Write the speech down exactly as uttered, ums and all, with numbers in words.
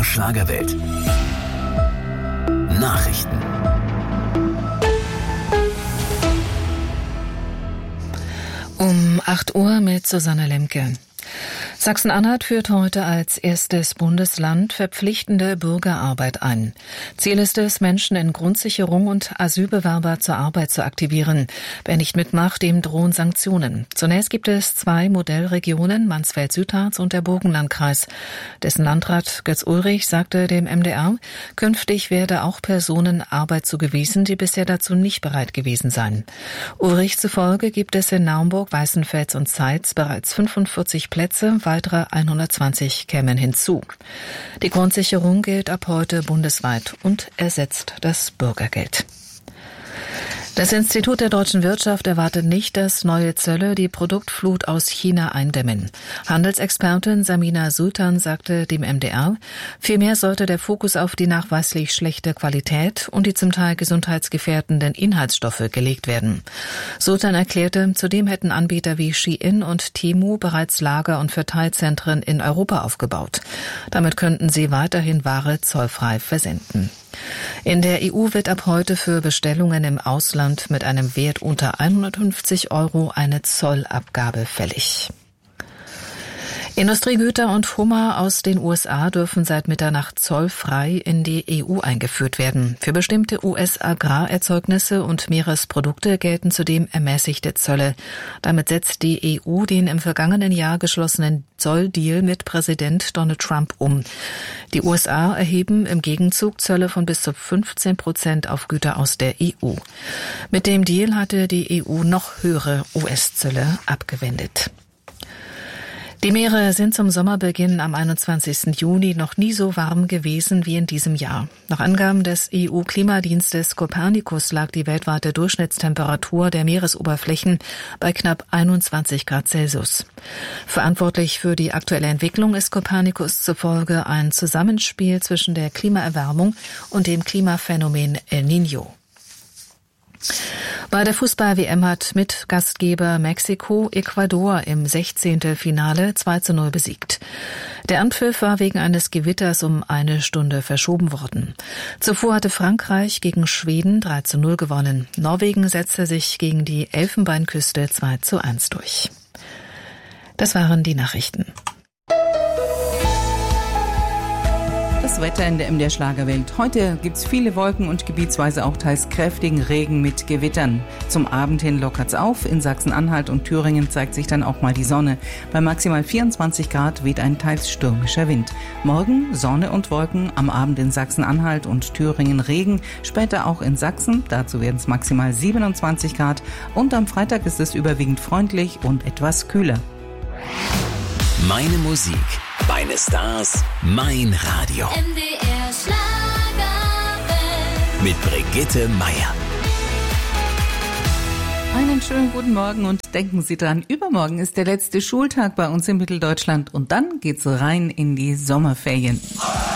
der Schlagerwelt. Nachrichten. Um acht Uhr mit Susanne Lemke. Sachsen-Anhalt führt heute als erstes Bundesland verpflichtende Bürgerarbeit ein. Ziel ist es, Menschen in Grundsicherung und Asylbewerber zur Arbeit zu aktivieren. Wer nicht mitmacht, dem drohen Sanktionen. Zunächst gibt es zwei Modellregionen, Mansfeld-Südharz und der Burgenlandkreis. Dessen Landrat Götz Ulrich sagte dem M D R, künftig werde auch Personen Arbeit zugewiesen, die bisher dazu nicht bereit gewesen seien. Ulrich zufolge gibt es in Naumburg, Weißenfels und Zeitz bereits fünfundvierzig Plätze, weitere hundertzwanzig kämen hinzu. Die Grundsicherung gilt ab heute bundesweit und ersetzt das Bürgergeld. Das Institut der deutschen Wirtschaft erwartet nicht, dass neue Zölle die Produktflut aus China eindämmen. Handelsexpertin Samina Sultan sagte dem M D R, vielmehr sollte der Fokus auf die nachweislich schlechte Qualität und die zum Teil gesundheitsgefährdenden Inhaltsstoffe gelegt werden. Sultan erklärte, zudem hätten Anbieter wie Shein und Temu bereits Lager- und Verteilzentren in Europa aufgebaut. Damit könnten sie weiterhin Ware zollfrei versenden. In der E U wird ab heute für Bestellungen im Ausland mit einem Wert unter hundertfünfzig Euro eine Zollabgabe fällig. Industriegüter und Hummer aus den U S A dürfen seit Mitternacht zollfrei in die E U eingeführt werden. Für bestimmte U S-Agrarerzeugnisse und Meeresprodukte gelten zudem ermäßigte Zölle. Damit setzt die E U den im vergangenen Jahr geschlossenen Zolldeal mit Präsident Donald Trump um. Die U S A erheben im Gegenzug Zölle von bis zu fünfzehn Prozent auf Güter aus der E U. Mit dem Deal hatte die E U noch höhere U S-Zölle abgewendet. Die Meere sind zum Sommerbeginn am einundzwanzigsten Juni noch nie so warm gewesen wie in diesem Jahr. Nach Angaben des E U-Klimadienstes Copernicus lag die weltweite Durchschnittstemperatur der Meeresoberflächen bei knapp einundzwanzig Grad Celsius. Verantwortlich für die aktuelle Entwicklung ist Copernicus zufolge ein Zusammenspiel zwischen der Klimaerwärmung und dem Klimaphänomen El Niño. Bei der Fußball-W M hat Mitgastgeber Mexiko Ecuador im sechzehnten Finale zwei zu null besiegt. Der Anpfiff war wegen eines Gewitters um eine Stunde verschoben worden. Zuvor hatte Frankreich gegen Schweden drei zu null gewonnen. Norwegen setzte sich gegen die Elfenbeinküste zwei zu eins durch. Das waren die Nachrichten. Das Wetter in der M D R Schlagerwelt. Heute gibt's viele Wolken und gebietsweise auch teils kräftigen Regen mit Gewittern. Zum Abend hin lockert's auf. In Sachsen-Anhalt und Thüringen zeigt sich dann auch mal die Sonne. Bei maximal vierundzwanzig Grad weht ein teils stürmischer Wind. Morgen Sonne und Wolken, am Abend in Sachsen-Anhalt und Thüringen Regen, später auch in Sachsen. Dazu werden es maximal siebenundzwanzig Grad. Und am Freitag ist es überwiegend freundlich und etwas kühler. Meine Musik, meine Stars, mein Radio. M D R Schlagerwelt. Mit Brigitte Meier. Einen schönen guten Morgen und denken Sie dran, übermorgen ist der letzte Schultag bei uns in Mitteldeutschland und dann geht's rein in die Sommerferien.